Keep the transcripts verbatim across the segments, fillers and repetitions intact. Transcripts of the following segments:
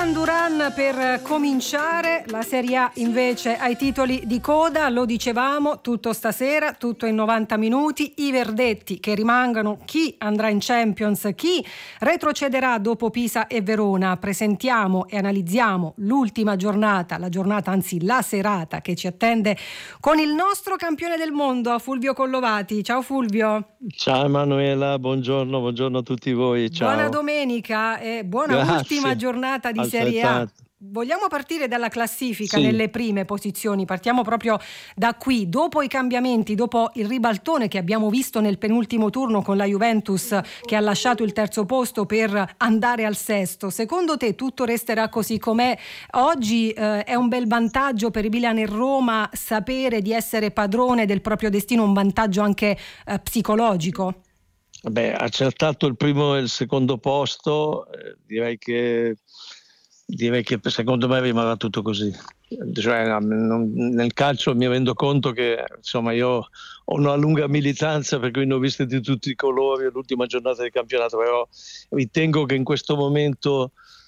Duran Duran per cominciare, la Serie A invece ai titoli di coda, lo dicevamo, tutto stasera, tutto in novanta minuti, i verdetti che rimangono, chi andrà in Champions, chi retrocederà dopo Pisa e Verona. Presentiamo e analizziamo l'ultima giornata, la giornata anzi la serata che ci attende con il nostro campione del mondo, Fulvio Collovati. Ciao Fulvio. Ciao Emanuela, buongiorno, buongiorno a tutti voi. Ciao. Buona domenica e buona Grazie. Ultima giornata di Serie A. Vogliamo partire dalla classifica, sì. Nelle prime posizioni, partiamo proprio da qui, dopo i cambiamenti, dopo il ribaltone che abbiamo visto nel penultimo turno con la Juventus che ha lasciato il terzo posto per andare al sesto. Secondo te tutto resterà così com'è? Oggi eh, è un bel vantaggio per Milan e Roma sapere di essere padrone del proprio destino, un vantaggio anche eh, psicologico? Beh, accertato il primo e il secondo posto, eh, direi che direi che secondo me rimarrà tutto così. Cioè, non, nel calcio mi rendo conto che insomma io ho una lunga militanza per cui ne ho viste di tutti i colori l'ultima giornata del campionato, però ritengo che in questo momento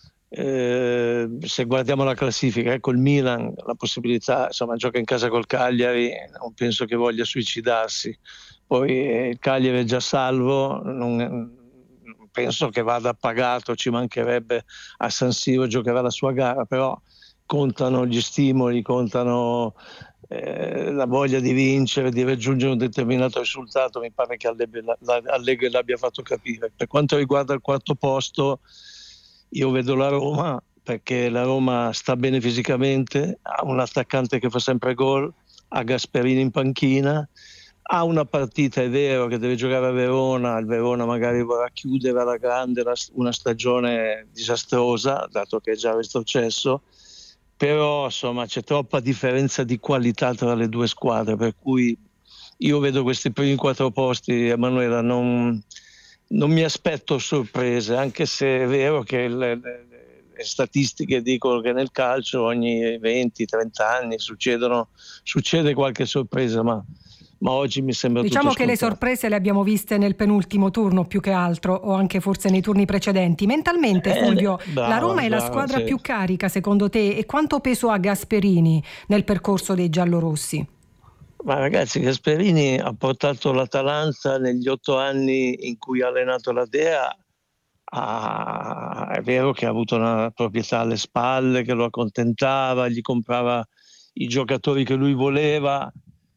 eh, se guardiamo la classifica, ecco il Milan, la possibilità, insomma gioca in casa col Cagliari, non penso che voglia suicidarsi. Poi il Cagliari è già salvo, non, penso che vada pagato, ci mancherebbe, a San Siro giocherà la sua gara, però contano gli stimoli, contano eh, la voglia di vincere, di raggiungere un determinato risultato. Mi pare che Allegri, Allegri l'abbia fatto capire. Per quanto riguarda il quarto posto, io vedo la Roma, perché la Roma sta bene fisicamente, ha un attaccante che fa sempre gol, ha Gasperini in panchina, ha una partita, è vero, che deve giocare a Verona, il Verona magari vorrà chiudere alla grande una stagione disastrosa, dato che è già retrocesso, però insomma c'è troppa differenza di qualità tra le due squadre, per cui io vedo questi primi quattro posti, Emanuela, non, non mi aspetto sorprese, anche se è vero che le, le, le statistiche dicono che nel calcio ogni venti trenta anni succedono, succede qualche sorpresa, ma ma oggi mi sembra diciamo tutto che le sorprese le abbiamo viste nel penultimo turno più che altro, o anche forse nei turni precedenti. Mentalmente, Fulvio, eh, brava, la Roma è brava, la squadra sì. più carica secondo te, e quanto peso ha Gasperini nel percorso dei giallorossi? Ma ragazzi, Gasperini ha portato l'Atalanta negli otto anni in cui ha allenato la Dea, a... è vero che ha avuto una proprietà alle spalle che lo accontentava, gli comprava i giocatori che lui voleva,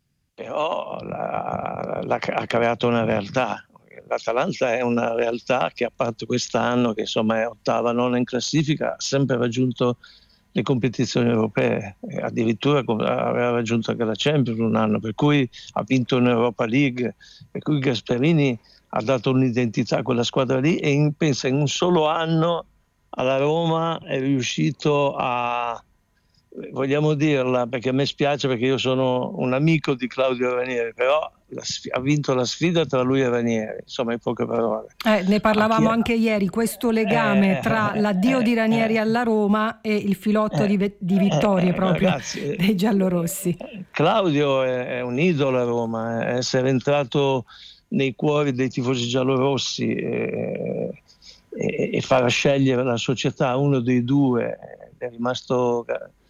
però la, la, ha creato una realtà. L'Atalanta è una realtà che, a parte quest'anno che insomma è ottava, nona in classifica, ha sempre raggiunto le competizioni europee, e addirittura aveva raggiunto anche la Champions un anno, per cui ha vinto un'Europa League, per cui Gasperini ha dato un'identità a quella squadra lì, e in, pensa in un solo anno alla Roma è riuscito a, vogliamo dirla, perché a me spiace perché io sono un amico di Claudio Ranieri, però la, ha vinto la sfida tra lui e Ranieri, insomma, in poche parole. Eh, ne parlavamo anche, anche ieri, questo legame eh, tra l'addio eh, di Ranieri eh, alla Roma e il filotto eh, di, di vittorie eh, proprio ragazzi, dei giallorossi. Claudio è, è un idolo a Roma, è essere entrato nei cuori dei tifosi giallorossi e, e, e far scegliere la società uno dei due, è rimasto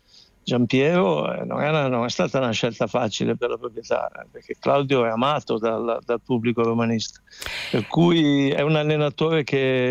Giampiero, non è, una, non è stata una scelta facile per la proprietà, perché Claudio è amato dal, dal pubblico romanista, per cui è un allenatore che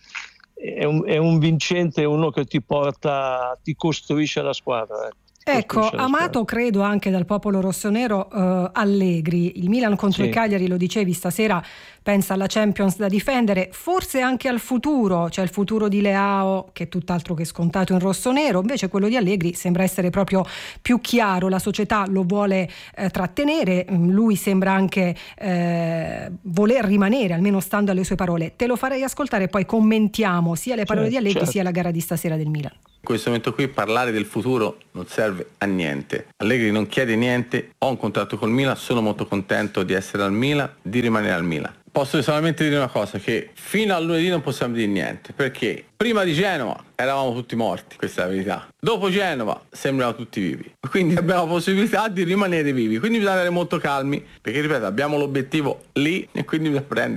è un, è un vincente, uno che ti porta, ti costruisce la squadra. Ecco, amato credo anche dal popolo rossonero eh, Allegri. Il Milan contro sì. il Cagliari, lo dicevi, stasera pensa alla Champions da difendere, forse anche al futuro, cioè il futuro di Leao che è tutt'altro che scontato in rossonero, invece quello di Allegri sembra essere proprio più chiaro, la società lo vuole eh, trattenere, lui sembra anche eh, voler rimanere, almeno stando alle sue parole. Te lo farei ascoltare e poi commentiamo sia le parole certo, di Allegri certo. sia la gara di stasera del Milan. In questo momento qui parlare del futuro non serve a niente. Allegri non chiede niente, ho un contratto col Milan, sono molto contento di essere al Milan, di rimanere al Milan. Posso solamente dire una cosa, che fino a lunedì non possiamo dire niente, perché prima di Genova eravamo tutti morti, questa è la verità. Dopo Genova sembravamo tutti vivi, quindi abbiamo la possibilità di rimanere vivi, quindi bisogna essere molto calmi, perché ripeto, abbiamo l'obiettivo lì e quindi bisogna prenderlo.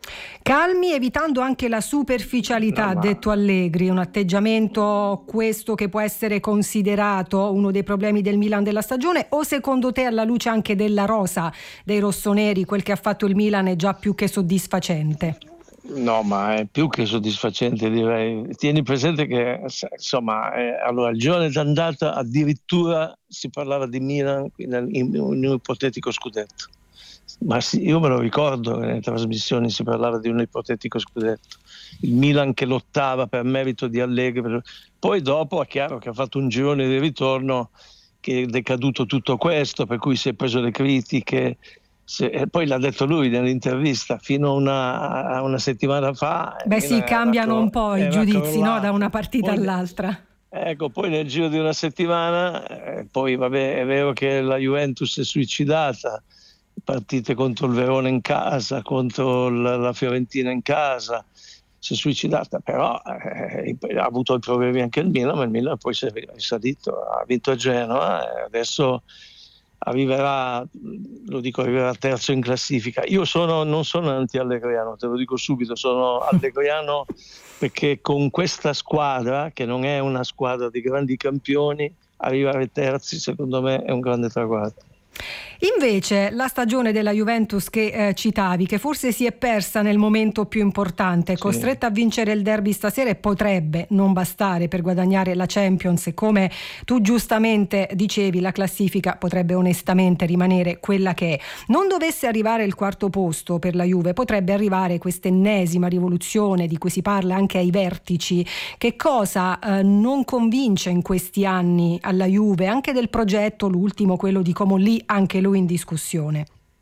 Calmi, evitando anche la superficialità, ha No, ma... detto Allegri, un atteggiamento questo che può essere considerato uno dei problemi del Milan della stagione, o secondo te, alla luce anche della rosa dei rossoneri, quel che ha fatto il Milan è già più che soddisfacente? No, ma è più che soddisfacente, direi. Tieni presente che, insomma, eh, allora, il giorno d'andata addirittura si parlava di Milan in, in, in un ipotetico scudetto. Ma sì, io me lo ricordo, nelle trasmissioni si parlava di un ipotetico scudetto. Il Milan che lottava per merito di Allegri. Per... Poi dopo è chiaro che ha fatto un girone di ritorno che è decaduto tutto questo, per cui si è preso le critiche. Se, poi l'ha detto lui nell'intervista, fino a una, a una settimana fa. Beh sì, cambiano cro- un po' i giudizi, no? Da una partita poi, all'altra. Ecco, poi nel giro di una settimana, eh, poi vabbè, è vero che la Juventus è suicidata, partite contro il Verona in casa, contro la, la Fiorentina in casa, si è suicidata, però eh, ha avuto i problemi anche il Milan, ma il Milan poi si è risalito, ha vinto a Genova e adesso arriverà, lo dico, arriverà terzo in classifica. Io sono, non sono anti-allegriano, te lo dico subito, sono allegriano perché con questa squadra, che non è una squadra di grandi campioni, arrivare terzi secondo me è un grande traguardo. Invece la stagione della Juventus che eh, citavi, che forse si è persa nel momento più importante, Sì. costretta a vincere il derby stasera, e potrebbe non bastare per guadagnare la Champions, e come tu giustamente dicevi la classifica potrebbe onestamente rimanere quella che è. Non dovesse arrivare il quarto posto per la Juve, potrebbe arrivare quest'ennesima rivoluzione di cui si parla anche ai vertici. Che cosa eh, non convince in questi anni alla Juve, anche del progetto, l'ultimo, quello di Comolli, anche lui in discussione?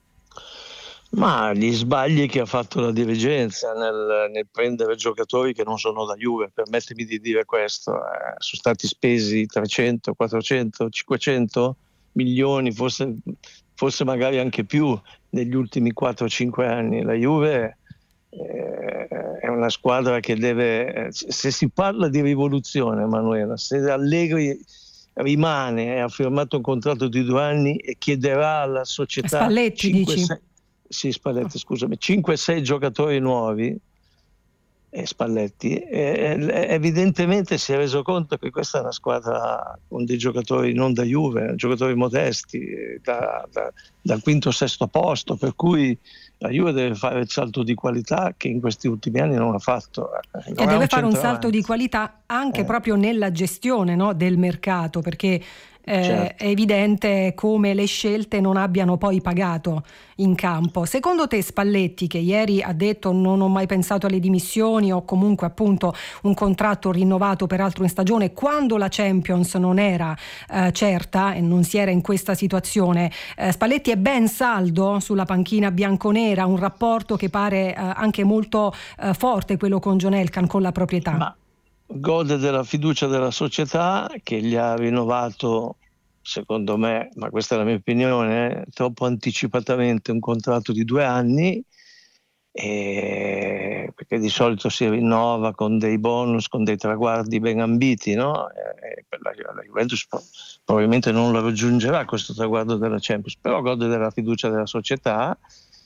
Ma gli sbagli che ha fatto la dirigenza nel, nel prendere giocatori che non sono da Juve, permettimi di dire questo, eh, sono stati spesi trecento, quattrocento, cinquecento milioni, forse, forse magari anche più negli ultimi quattro cinque anni. La Juve eh, è una squadra che deve, se si parla di rivoluzione, Manuela, se Allegri rimane e ha firmato un contratto di due anni e chiederà alla società Spalletti cinque, dici? sei, sì, Spalletti, scusami, cinque sei giocatori nuovi, e Spalletti e, evidentemente si è reso conto che questa è una squadra con dei giocatori non da Juve, giocatori modesti, da, da, dal quinto sesto posto, per cui la Juve deve fare il salto di qualità che in questi ultimi anni non ha fatto. Non E deve un fare un salto di qualità anche eh. proprio nella gestione, no, del mercato, perché eh, certo. è evidente come le scelte non abbiano poi pagato in campo. Secondo te Spalletti, che ieri ha detto non ho mai pensato alle dimissioni, o comunque appunto un contratto rinnovato peraltro in stagione quando la Champions non era eh, certa e non si era in questa situazione, eh, Spalletti è ben saldo sulla panchina bianconera, un rapporto che pare eh, anche molto eh, forte, quello con John Elkann, con la proprietà? Ma gode della fiducia della società che gli ha rinnovato, secondo me, ma questa è la mia opinione, eh, troppo anticipatamente un contratto di due anni, e perché di solito si rinnova con dei bonus, con dei traguardi ben ambiti, no? E per la, la Juventus probabilmente non lo raggiungerà questo traguardo della Champions, però gode della fiducia della società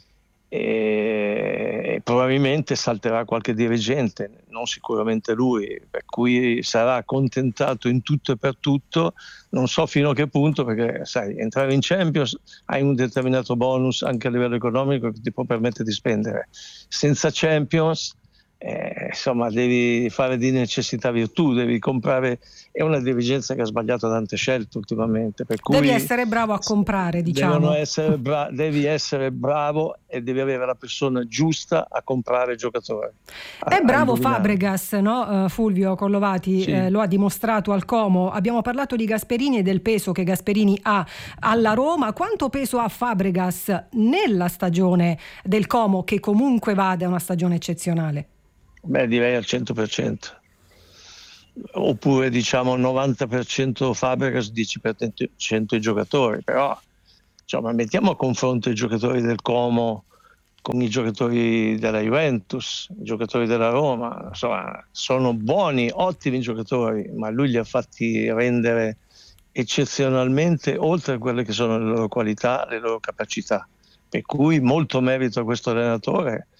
e probabilmente salterà qualche dirigente, non sicuramente lui, per cui sarà accontentato in tutto e per tutto, non so fino a che punto, perché sai, entrare in Champions hai un determinato bonus anche a livello economico che ti può permettere di spendere. Senza Champions eh, insomma devi fare di necessità virtù, devi comprare. È una dirigenza che ha sbagliato tante scelte ultimamente, per cui devi essere bravo a comprare, diciamo. Essere bra- devi essere bravo e devi avere la persona giusta a comprare giocatori. A, è bravo Fabregas, no? Uh, Fulvio Collovati, sì. eh, lo ha dimostrato al Como. Abbiamo parlato di Gasperini e del peso che Gasperini ha alla Roma. Quanto peso ha Fabregas nella stagione del Como, che comunque va da una stagione eccezionale? Beh, direi al cento per cento. Oppure diciamo novanta per cento Fabregas, dieci per cento i giocatori, però insomma, mettiamo a confronto i giocatori del Como con i giocatori della Juventus, i giocatori della Roma, insomma, sono buoni, ottimi giocatori, ma lui li ha fatti rendere eccezionalmente oltre a quelle che sono le loro qualità, le loro capacità, per cui molto merito a questo allenatore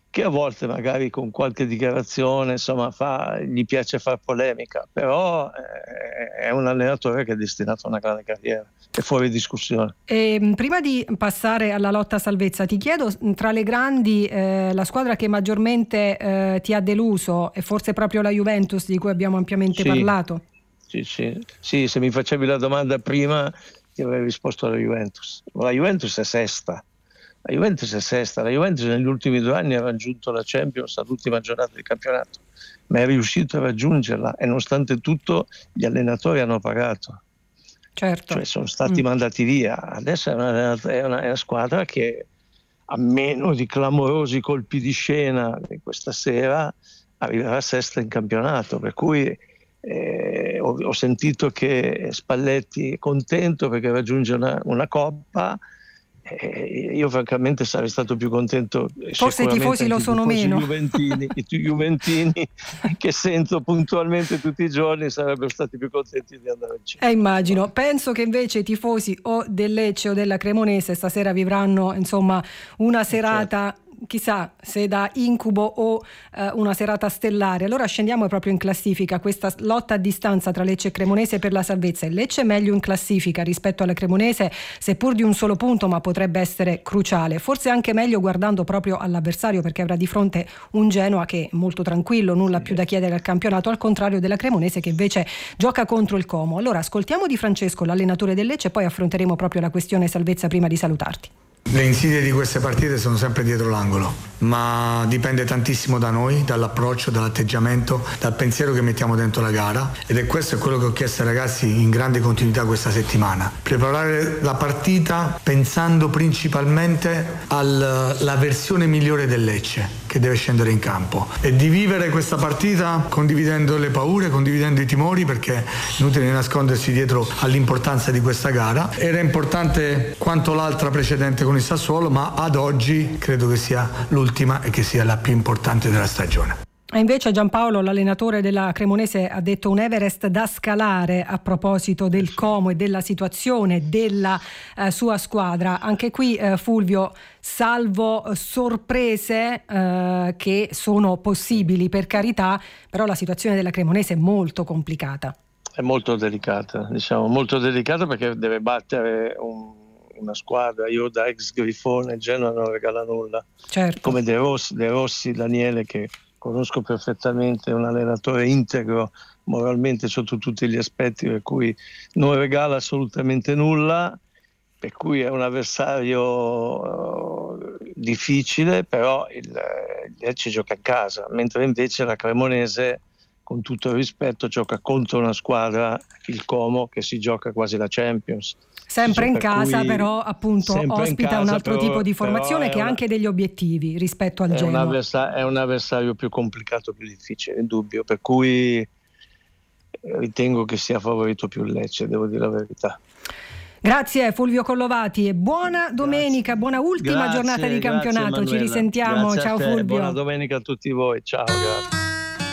che a volte magari con qualche dichiarazione insomma fa, gli piace far polemica, però eh, è un allenatore che è destinato a una grande carriera, è fuori discussione. E, prima di passare alla lotta a salvezza, ti chiedo, tra le grandi eh, la squadra che maggiormente eh, ti ha deluso è forse proprio la Juventus, di cui abbiamo ampiamente sì, parlato? Sì, sì, sì, se mi facevi la domanda prima ti avrei risposto alla Juventus. La Juventus è sesta. La Juventus è sesta, la Juventus negli ultimi due anni ha raggiunto la Champions all'ultima giornata di campionato, ma è riuscito a raggiungerla e nonostante tutto gli allenatori hanno pagato, certo. Cioè sono stati mm. mandati via. Adesso è una, è, una, è una squadra che a meno di clamorosi colpi di scena di questa sera arriverà sesta in campionato, per cui eh, ho, ho sentito che Spalletti è contento perché raggiunge una, una coppa. Eh, io francamente sarei stato più contento, forse i tifosi lo sono meno, Juventini, i Juventini che sento puntualmente tutti i giorni sarebbero stati più contenti di andare in Cina. Eh, immagino. Penso che invece i tifosi o del Lecce o della Cremonese stasera vivranno insomma una serata, certo, chissà se da incubo o eh, una serata stellare. Allora scendiamo proprio in classifica, questa lotta a distanza tra Lecce e Cremonese per la salvezza. Il Lecce è meglio in classifica rispetto alla Cremonese, seppur di un solo punto, ma potrebbe essere cruciale, forse anche meglio guardando proprio all'avversario, perché avrà di fronte un Genoa che è molto tranquillo, nulla più da chiedere al campionato, al contrario della Cremonese che invece gioca contro il Como. Allora ascoltiamo Di Francesco, l'allenatore del Lecce, e poi affronteremo proprio la questione salvezza prima di salutarti. Le insidie di queste partite sono sempre dietro l'angolo, ma dipende tantissimo da noi, dall'approccio, dall'atteggiamento, dal pensiero che mettiamo dentro la gara, ed è questo quello che ho chiesto ai ragazzi in grande continuità questa settimana. Preparare la partita pensando principalmente alla versione migliore del Lecce che deve scendere in campo, e di vivere questa partita condividendo le paure, condividendo i timori, perché è inutile nascondersi dietro all'importanza di questa gara. Era importante quanto l'altra precedente con il Sassuolo, ma ad oggi credo che sia l'ultima e che sia la più importante della stagione. E invece Giampaolo, l'allenatore della Cremonese, ha detto un Everest da scalare a proposito del Como e della situazione della eh, sua squadra. Anche qui eh, Fulvio, salvo sorprese eh, che sono possibili per carità, però la situazione della Cremonese è molto complicata. È molto delicata, diciamo, molto delicata perché deve battere un una squadra. Io da ex Grifone Genoa non regala nulla, certo, come De Rossi, De Rossi Daniele, che conosco perfettamente, è un allenatore integro moralmente sotto tutti gli aspetti, per cui non regala assolutamente nulla, per cui è un avversario uh, difficile, però il, il Lecce gioca a casa, mentre invece la Cremonese, con tutto il rispetto, gioca contro una squadra, il Como, che si gioca quasi la Champions. Sempre in casa, cui, però appunto ospita casa, un altro però, tipo di formazione che ha anche degli obiettivi rispetto al è Genoa. Un avversario, è un avversario più complicato, più difficile, in dubbio, per cui ritengo che sia favorito più il Lecce, devo dire la verità. Grazie Fulvio Collovati e buona domenica, grazie, buona ultima grazie, giornata di campionato. Ci risentiamo, grazie ciao a te, Fulvio. Buona domenica a tutti voi, ciao, grazie.